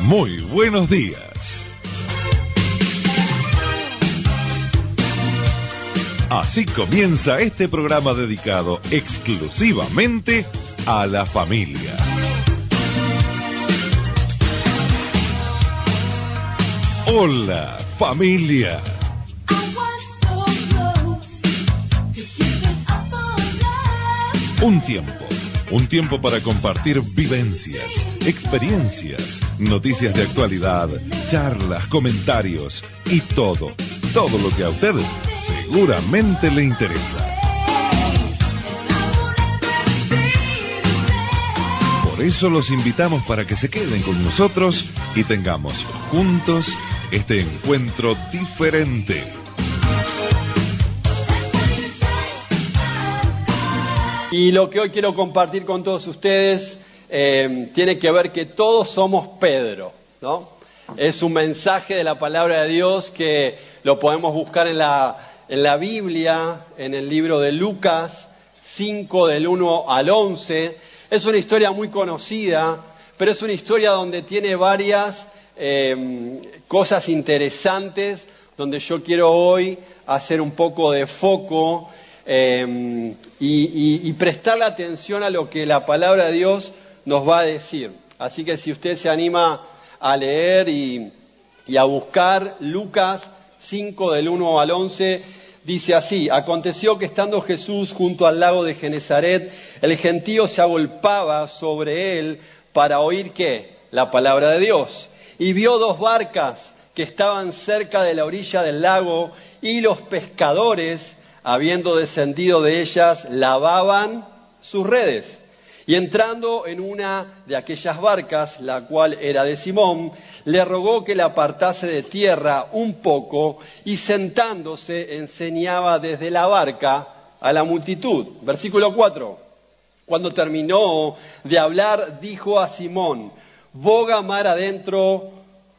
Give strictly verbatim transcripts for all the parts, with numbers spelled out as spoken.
Muy buenos días. Así comienza este programa dedicado exclusivamente a la familia. Hola, familia. Un tiempo, un tiempo para compartir vivencias, experiencias, noticias de actualidad, charlas, comentarios y todo, todo lo que a usted seguramente le interesa. Por eso los invitamos para que se queden con nosotros y tengamos juntos este encuentro diferente. Y lo que hoy quiero compartir con todos ustedes eh, tiene que ver que todos somos Pedro, ¿no? Es un mensaje de la palabra de Dios que lo podemos buscar en la, en la Biblia, en el libro de Lucas cinco, del uno al once. Es una historia muy conocida, pero es una historia donde tiene varias eh, cosas interesantes, donde yo quiero hoy hacer un poco de foco eh, y, y, y prestarle atención a lo que la palabra de Dios nos va a decir. Así que si usted se anima a leer y, y a buscar Lucas cinco, del uno al once, dice así: aconteció que estando Jesús junto al lago de Genesaret, el gentío se agolpaba sobre él para oír ¿qué? La palabra de Dios. Y vio dos barcas que estaban cerca de la orilla del lago, y los pescadores, habiendo descendido de ellas, lavaban sus redes. Y entrando en una de aquellas barcas, la cual era de Simón, le rogó que la apartase de tierra un poco, y sentándose enseñaba desde la barca a la multitud. Versículo cuatro. Cuando terminó de hablar, dijo a Simón: boga mar adentro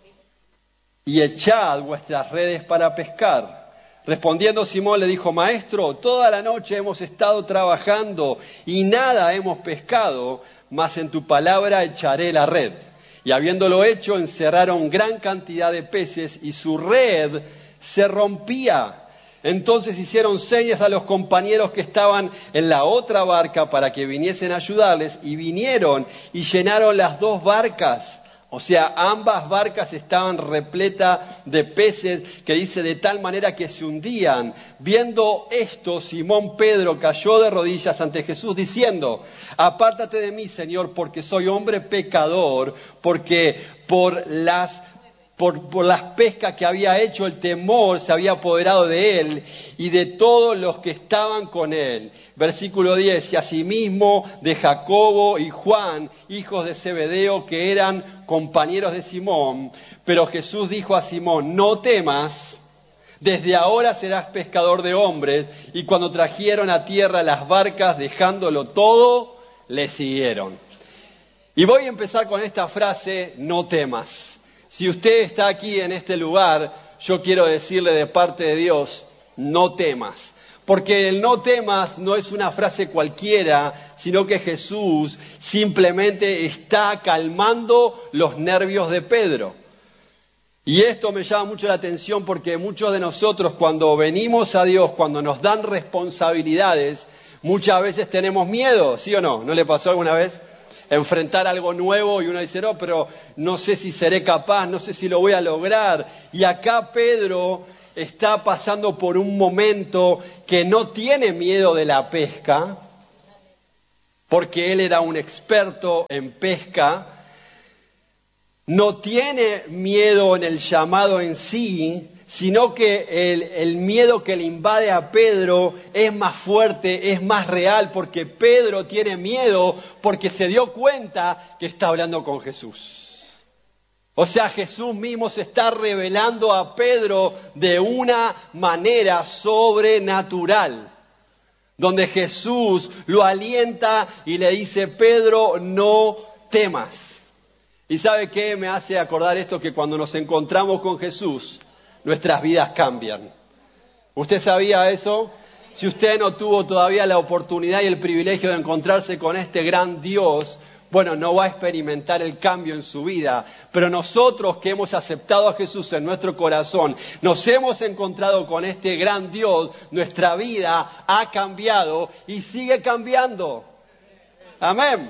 y echad vuestras redes para pescar. Respondiendo Simón le dijo: Maestro, toda la noche hemos estado trabajando y nada hemos pescado, mas en tu palabra echaré la red. Y habiéndolo hecho, encerraron gran cantidad de peces y su red se rompía. Entonces hicieron señas a los compañeros que estaban en la otra barca para que viniesen a ayudarles, y vinieron y llenaron las dos barcas. O sea, ambas barcas estaban repletas de peces, que dice de tal manera que se hundían. Viendo esto, Simón Pedro cayó de rodillas ante Jesús diciendo: apártate de mí, Señor, porque soy hombre pecador, porque por las Por, por las pescas que había hecho, el temor se había apoderado de él y de todos los que estaban con él. Versículo diez, y asimismo de Jacobo y Juan, hijos de Zebedeo, que eran compañeros de Simón. Pero Jesús dijo a Simón: no temas, desde ahora serás pescador de hombres. Y cuando trajeron a tierra las barcas, dejándolo todo, le siguieron. Y voy a empezar con esta frase: no temas. Si usted está aquí en este lugar, yo quiero decirle de parte de Dios: no temas. Porque el no temas no es una frase cualquiera, sino que Jesús simplemente está calmando los nervios de Pedro. Y esto me llama mucho la atención porque muchos de nosotros, cuando venimos a Dios, cuando nos dan responsabilidades, muchas veces tenemos miedo, ¿sí o no? ¿No le pasó alguna vez? Enfrentar algo nuevo y uno dice: no, pero no sé si seré capaz, no sé si lo voy a lograr. Y acá Pedro está pasando por un momento que no tiene miedo de la pesca, porque él era un experto en pesca. No tiene miedo en el llamado en sí, sino que el, el miedo que le invade a Pedro es más fuerte, es más real, porque Pedro tiene miedo porque se dio cuenta que está hablando con Jesús. O sea, Jesús mismo se está revelando a Pedro de una manera sobrenatural, donde Jesús lo alienta y le dice: Pedro, no temas. ¿Y sabe qué me hace acordar esto? Que cuando nos encontramos con Jesús, nuestras vidas cambian. ¿Usted sabía eso? Si usted no tuvo todavía la oportunidad y el privilegio de encontrarse con este gran Dios, bueno, no va a experimentar el cambio en su vida. Pero nosotros que hemos aceptado a Jesús en nuestro corazón, nos hemos encontrado con este gran Dios, nuestra vida ha cambiado y sigue cambiando. Amén.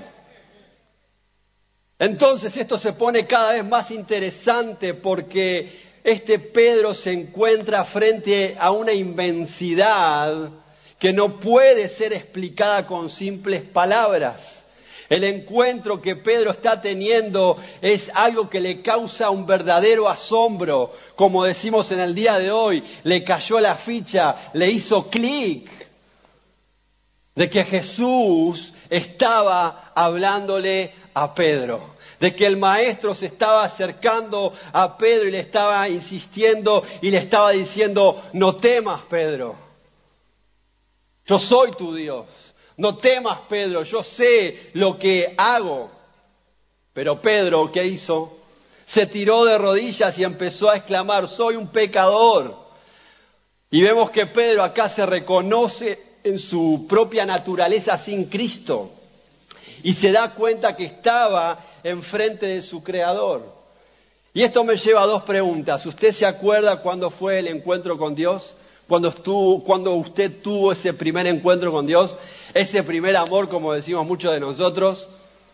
Entonces esto se pone cada vez más interesante porque este Pedro se encuentra frente a una inmensidad que no puede ser explicada con simples palabras. El encuentro que Pedro está teniendo es algo que le causa un verdadero asombro. Como decimos en el día de hoy, le cayó la ficha, le hizo clic de que Jesús estaba hablándole a Pedro, de que el maestro se estaba acercando a Pedro y le estaba insistiendo y le estaba diciendo, no temas, Pedro, yo soy tu Dios, no temas, Pedro, yo sé lo que hago. Pero Pedro, ¿qué hizo? Se tiró de rodillas y empezó a exclamar, soy un pecador. Y vemos que Pedro acá se reconoce en su propia naturaleza sin Cristo y se da cuenta que estaba enfrente de su Creador. Y esto me lleva a dos preguntas. ¿Usted se acuerda cuándo fue el encuentro con Dios? Cuando estuvo, cuando usted tuvo ese primer encuentro con Dios, ese primer amor, como decimos muchos de nosotros.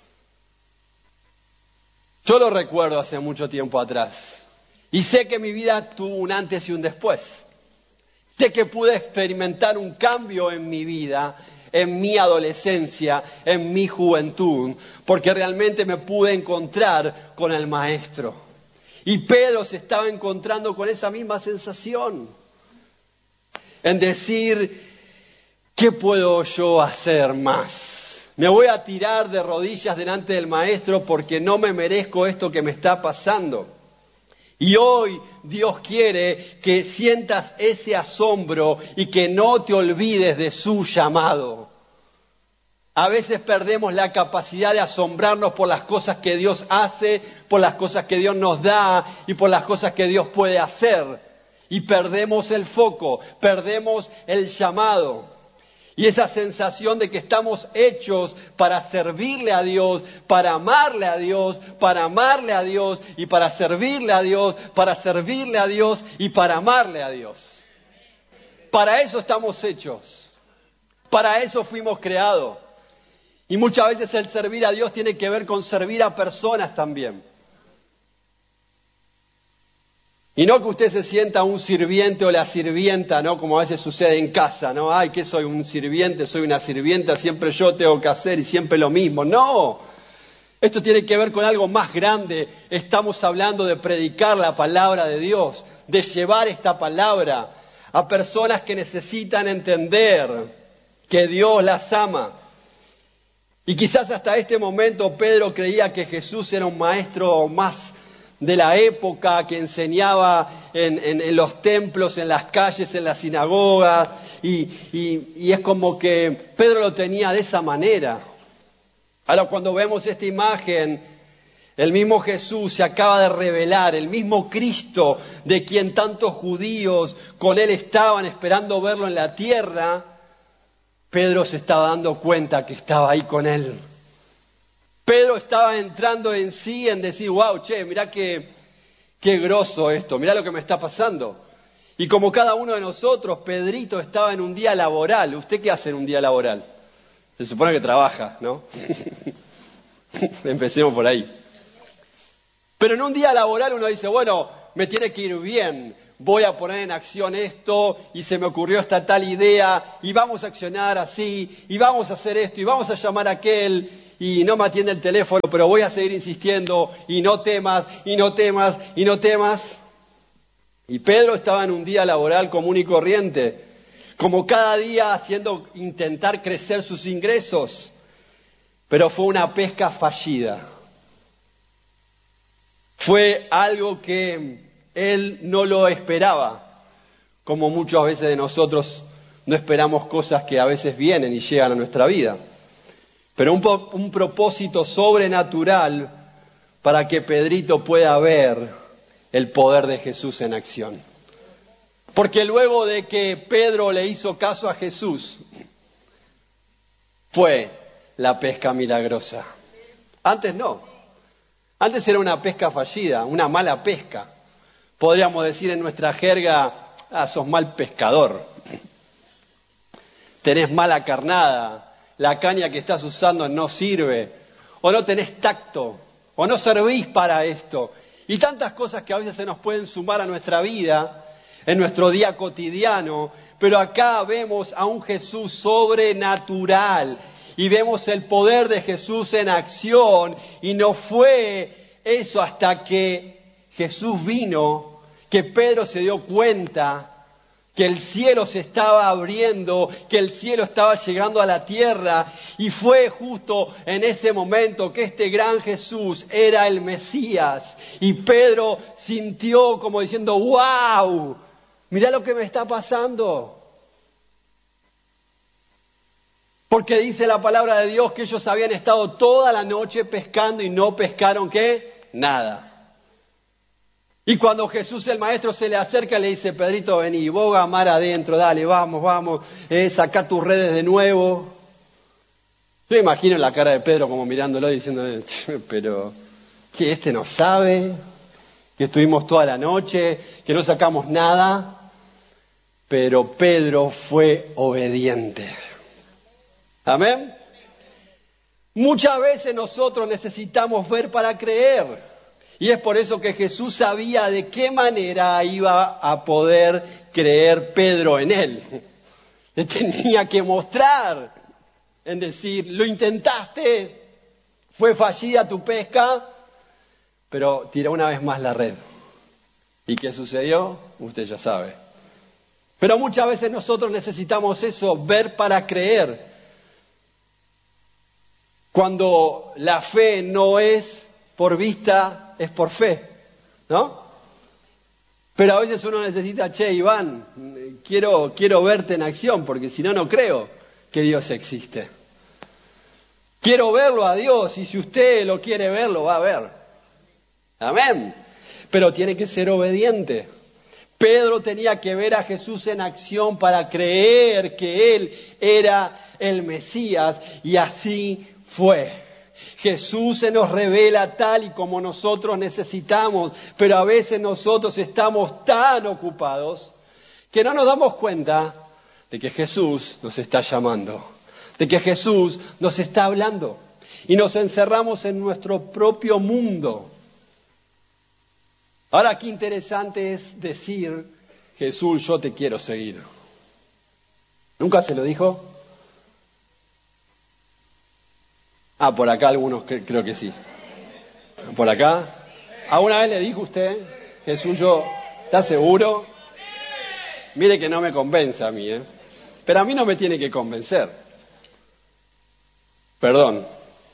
Yo lo recuerdo hace mucho tiempo atrás. Y sé que mi vida tuvo un antes y un después. Sé que pude experimentar un cambio en mi vida, en mi adolescencia, en mi juventud, porque realmente me pude encontrar con el Maestro. Y Pedro se estaba encontrando con esa misma sensación, en decir, ¿qué puedo yo hacer más? Me voy a tirar de rodillas delante del Maestro porque no me merezco esto que me está pasando. Y hoy Dios quiere que sientas ese asombro y que no te olvides de su llamado. A veces perdemos la capacidad de asombrarnos por las cosas que Dios hace, por las cosas que Dios nos da y por las cosas que Dios puede hacer. Y perdemos el foco, perdemos el llamado. Y esa sensación de que estamos hechos para servirle a Dios, para amarle a Dios, para amarle a Dios y para servirle a Dios, para servirle a Dios y para amarle a Dios. Para eso estamos hechos. Para eso fuimos creados. Y muchas veces el servir a Dios tiene que ver con servir a personas también. Y no que usted se sienta un sirviente o la sirvienta, ¿no? Como a veces sucede en casa, ¿no? Ay, que soy un sirviente, soy una sirvienta, siempre yo tengo que hacer y siempre lo mismo. No, esto tiene que ver con algo más grande. Estamos hablando de predicar la palabra de Dios, de llevar esta palabra a personas que necesitan entender que Dios las ama. Y quizás hasta este momento Pedro creía que Jesús era un maestro más de la época, que enseñaba en, en, en los templos, en las calles, en la sinagoga, y, y, y es como que Pedro lo tenía de esa manera. Ahora cuando vemos esta imagen, el mismo Jesús se acaba de revelar, el mismo Cristo de quien tantos judíos con él estaban esperando verlo en la tierra, Pedro se estaba dando cuenta que estaba ahí con él. Pedro estaba entrando en sí, en decir, wow, che, mirá qué, qué groso esto, mirá lo que me está pasando. Y como cada uno de nosotros, Pedrito estaba en un día laboral. ¿Usted qué hace en un día laboral? Se supone que trabaja, ¿no? Empecemos por ahí. Pero en un día laboral uno dice, bueno, me tiene que ir bien, voy a poner en acción esto, y se me ocurrió esta tal idea, y vamos a accionar así, y vamos a hacer esto, y vamos a llamar a aquel, y no me atiende el teléfono, pero voy a seguir insistiendo, y no temas, y no temas, y no temas. Y Pedro estaba en un día laboral común y corriente, como cada día haciendo, intentar crecer sus ingresos, pero fue una pesca fallida. Fue algo que él no lo esperaba, como muchas veces de nosotros no esperamos cosas que a veces vienen y llegan a nuestra vida. Pero un, po- un propósito sobrenatural para que Pedrito pueda ver el poder de Jesús en acción. Porque luego de que Pedro le hizo caso a Jesús, fue la pesca milagrosa. Antes no. Antes era una pesca fallida, una mala pesca. Podríamos decir en nuestra jerga, ah, sos mal pescador. Tenés mala carnada, la caña que estás usando no sirve, o no tenés tacto, o no servís para esto. Y tantas cosas que a veces se nos pueden sumar a nuestra vida, en nuestro día cotidiano, pero acá vemos a un Jesús sobrenatural y vemos el poder de Jesús en acción, y no fue eso hasta que Jesús vino, que Pedro se dio cuenta que el cielo se estaba abriendo, que el cielo estaba llegando a la tierra, y fue justo en ese momento que este gran Jesús era el Mesías, y Pedro sintió como diciendo, ¡wow! Mirá lo que me está pasando. Porque dice la palabra de Dios que ellos habían estado toda la noche pescando y no pescaron, ¿qué? Nada. Y cuando Jesús el Maestro se le acerca, le dice, Pedrito, vení, boga mar adentro, dale, vamos, vamos, eh, sacá tus redes de nuevo. Yo imagino la cara de Pedro como mirándolo y diciendo, pero, ¿que este no sabe? Que estuvimos toda la noche, que no sacamos nada. Pero Pedro fue obediente. ¿Amén? Muchas veces nosotros necesitamos ver para creer. Y es por eso que Jesús sabía de qué manera iba a poder creer Pedro en él. Le tenía que mostrar, en decir, lo intentaste, fue fallida tu pesca, pero tira una vez más la red. ¿Y qué sucedió? Usted ya sabe. Pero muchas veces nosotros necesitamos eso, ver para creer. Cuando la fe no es por vista, es por fe, ¿no? Pero a veces uno necesita, che, Iván, quiero, quiero verte en acción, porque si no, no creo que Dios existe. Quiero verlo a Dios, y si usted lo quiere ver, lo va a ver. Amén. Pero tiene que ser obediente. Pedro tenía que ver a Jesús en acción para creer que Él era el Mesías, y así fue. Jesús se nos revela tal y como nosotros necesitamos, pero a veces nosotros estamos tan ocupados que no nos damos cuenta de que Jesús nos está llamando, de que Jesús nos está hablando, y nos encerramos en nuestro propio mundo. Ahora, qué interesante es decir, Jesús, yo te quiero seguir. ¿Nunca se lo dijo? Ah, por acá algunos cre- creo que sí. ¿Por acá? ¿Alguna vez le dijo usted, Jesús, yo, ¿está seguro? Mire que no me convence a mí, ¿eh? Pero a mí no me tiene que convencer. Perdón.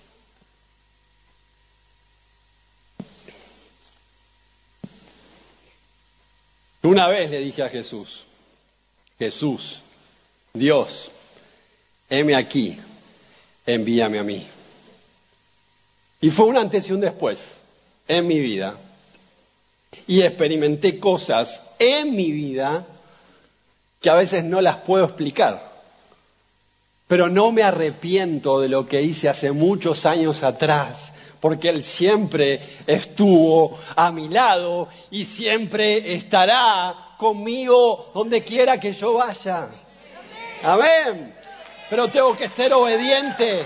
Una vez le dije a Jesús, Jesús, Dios, heme aquí, envíame a mí. Y fue un antes y un después en mi vida. Y experimenté cosas en mi vida que a veces no las puedo explicar. Pero no me arrepiento de lo que hice hace muchos años atrás, porque Él siempre estuvo a mi lado y siempre estará conmigo donde quiera que yo vaya. Amén. Pero tengo que ser obediente.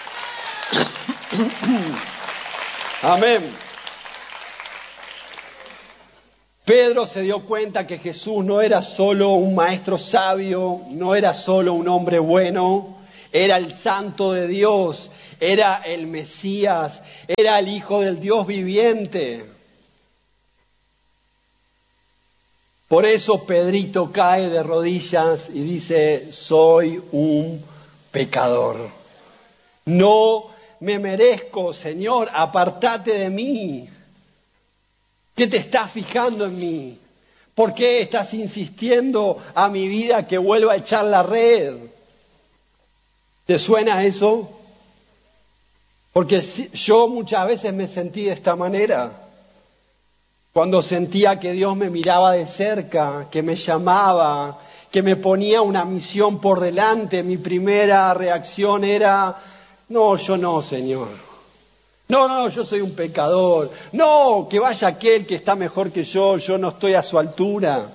Amén. Pedro se dio cuenta que Jesús no era solo un maestro sabio, no era solo un hombre bueno, era el Santo de Dios, era el Mesías, era el Hijo del Dios viviente. Por eso Pedrito cae de rodillas y dice, soy un pecador. No me merezco, Señor, apartate de mí. ¿Qué te estás fijando en mí? ¿Por qué estás insistiendo a mi vida que vuelva a echar la red? ¿Te suena eso? Porque yo muchas veces me sentí de esta manera. Cuando sentía que Dios me miraba de cerca, que me llamaba, que me ponía una misión por delante, mi primera reacción era, no, yo no, Señor. No, no, yo soy un pecador. No, que vaya aquel que está mejor que yo, yo no estoy a su altura.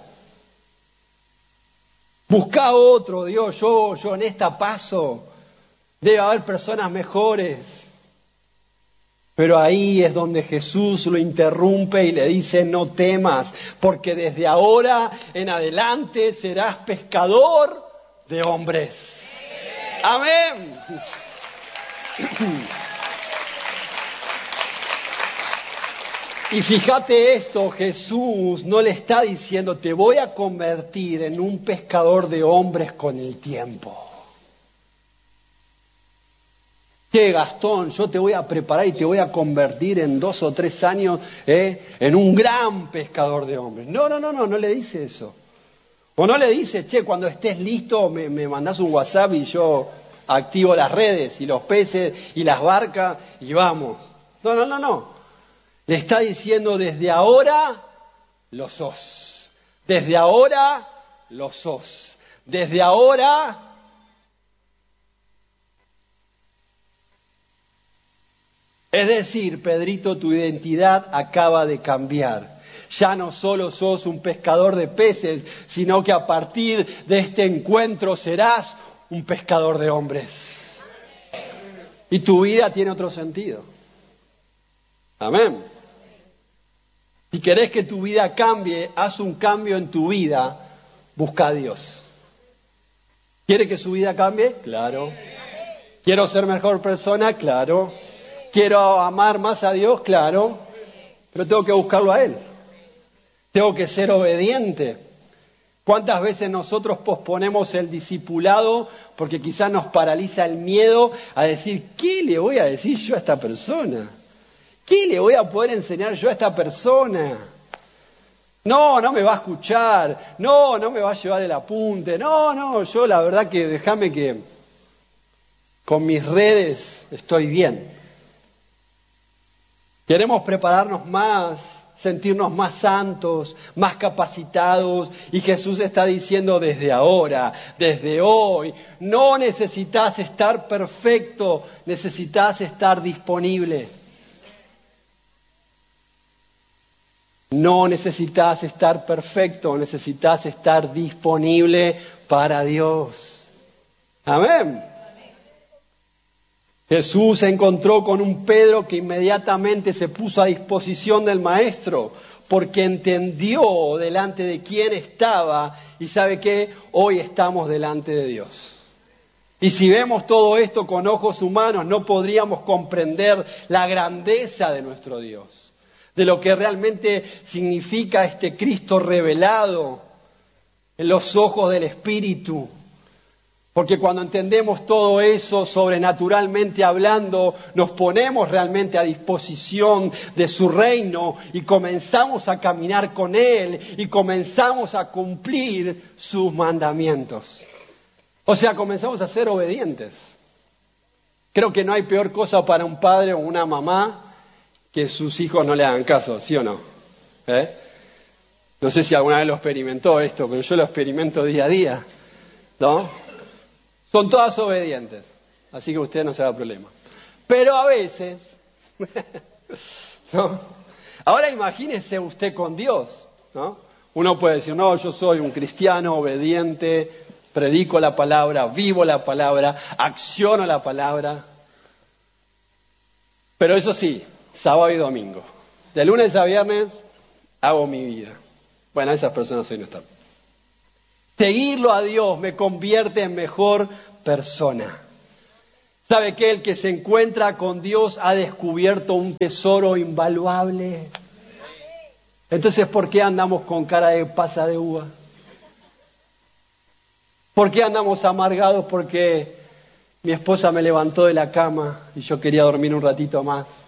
Busca otro, Dios, yo, yo en esta paso. Debe haber personas mejores. Pero ahí es donde Jesús lo interrumpe y le dice, no temas, porque desde ahora en adelante serás pescador de hombres. Amén. Y fíjate esto, Jesús no le está diciendo, te voy a convertir en un pescador de hombres con el tiempo. Que Gastón, yo te voy a preparar y te voy a convertir en dos o tres años eh, en un gran pescador de hombres. No, no, no, no, no le dice eso. O no le dice, che, cuando estés listo me, me mandás un WhatsApp y yo activo las redes y los peces y las barcas y vamos. No, no, no, no. Le está diciendo, desde ahora lo sos. Desde ahora lo sos. Desde ahora... Es decir, Pedrito, tu identidad acaba de cambiar. Ya no solo sos un pescador de peces, sino que a partir de este encuentro serás un pescador de hombres. Y tu vida tiene otro sentido. Amén. Si querés que tu vida cambie, haz un cambio en tu vida, busca a Dios. ¿Quiere que su vida cambie? Claro. ¿Quiero ser mejor persona? Claro. ¿Quiero amar más a Dios? Claro, pero tengo que buscarlo a Él. Tengo que ser obediente. ¿Cuántas veces nosotros posponemos el discipulado porque quizás nos paraliza el miedo a decir, ¿qué le voy a decir yo a esta persona? ¿Qué le voy a poder enseñar yo a esta persona? No, no me va a escuchar. No, no me va a llevar el apunte. No, no, yo la verdad que déjame que con mis redes estoy bien. Queremos prepararnos más, sentirnos más santos, más capacitados. Y Jesús está diciendo desde ahora, desde hoy, no necesitas estar perfecto, necesitas estar disponible. No necesitas estar perfecto, necesitas estar disponible para Dios. Amén. Jesús se encontró con un Pedro que inmediatamente se puso a disposición del Maestro, porque entendió delante de quién estaba y sabe que hoy estamos delante de Dios. Y si vemos todo esto con ojos humanos, no podríamos comprender la grandeza de nuestro Dios, de lo que realmente significa este Cristo revelado en los ojos del Espíritu. Porque cuando entendemos todo eso, sobrenaturalmente hablando, nos ponemos realmente a disposición de su reino y comenzamos a caminar con Él y comenzamos a cumplir sus mandamientos. O sea, comenzamos a ser obedientes. Creo que no hay peor cosa para un padre o una mamá que sus hijos no le hagan caso, ¿sí o no? ¿Eh? No sé si alguna vez lo experimentó esto, pero yo lo experimento día a día, ¿no? Son todas obedientes, así que usted no se haga problema. Pero a veces, ¿no? Ahora imagínese usted con Dios, ¿no? Uno puede decir, no, yo soy un cristiano obediente, predico la palabra, vivo la palabra, acciono la palabra. Pero eso sí, sábado y domingo. De lunes a viernes hago mi vida. Bueno, esas personas hoy no están. Seguirlo a Dios me convierte en mejor persona. ¿Sabe qué? El que se encuentra con Dios ha descubierto un tesoro invaluable. Entonces, ¿por qué andamos con cara de pasa de uva? ¿Por qué andamos amargados? Porque mi esposa me levantó de la cama y yo quería dormir un ratito más.